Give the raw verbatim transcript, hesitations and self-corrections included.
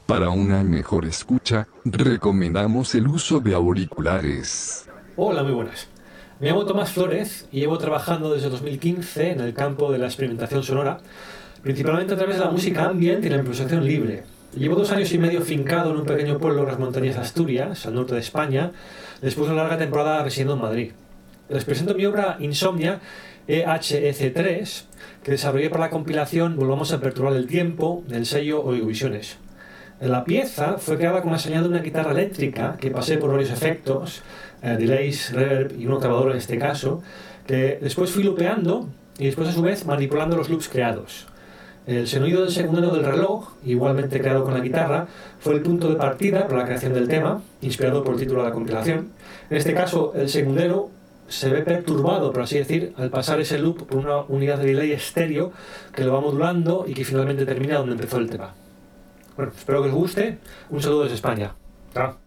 Para una mejor escucha, recomendamos el uso de auriculares. Hola, muy buenas. Me llamo Tomás Flores y llevo trabajando desde dos mil quince en el campo de la experimentación sonora, principalmente a través de la música ambient y la improvisación libre. Llevo dos años y medio fincado en un pequeño pueblo en las montañas de Asturias, al norte de España, después de una larga temporada residiendo en Madrid. Les presento mi obra Insomnia, E H E C tres, que desarrollé para la compilación Volvamos a perturbar el tiempo, del sello Oigovisiones. La pieza fue creada con la señal de una guitarra eléctrica que pasé por varios efectos, eh, delays, reverb y un octavador en este caso, que después fui lupeando y después a su vez manipulando los loops creados. El sonido del segundero del reloj, igualmente creado con la guitarra, fue el punto de partida para la creación del tema, inspirado por el título de la compilación. En este caso, el segundero se ve perturbado, por así decir, al pasar ese loop por una unidad de delay estéreo que lo va modulando y que finalmente termina donde empezó el tema. Bueno, espero que os guste. Un saludo desde España. Chao.